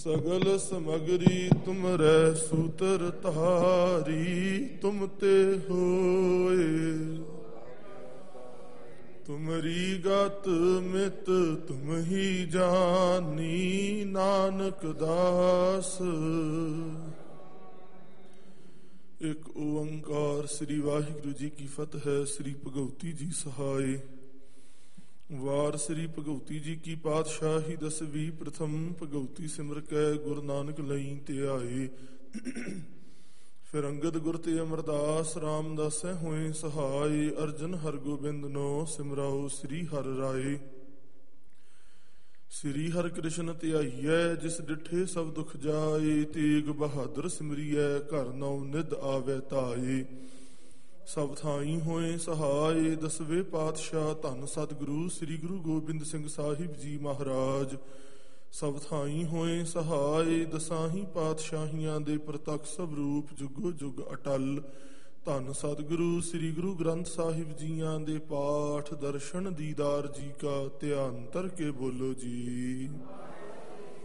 सगल समगरी तुमरे सूतर तारी, तुम ते होए। तुमरी गत मित तुम ही जानी, नानक दास। एक ओंकार। श्री वाहिगुरु जी की फतह। श्री भगवती जी सहाय। वार श्री भगवती जी की पातशाही दसवीं प्रथम। भगवती सिमर कै गुरु नानक लई ते आए। फिर अंगद गुर ते अमरदास रामदासै होए सहाय। अर्जन हरगोबिंद नो सिमराओ श्री हर राय। श्री हर कृष्ण ध्याइयै जिस डिठे सब दुख जाए। तेग बहादुर सिमरियै घर नौ निध आवे ताए। सब थाई होए सहाय। दसवें पातशाह धन सतगुरु श्री गुरु गोबिंद सिंह साहिब जी महाराज। सब थाई होए सहाय। दसाही पातशाहियां दे प्रतख स्वरूप जुगो जुग अटल। धन सतगुरु श्री गुरु ग्रंथ साहिब जीयां दे पाठ दर्शन दीदार जी का ध्यान धर के बोलो जी।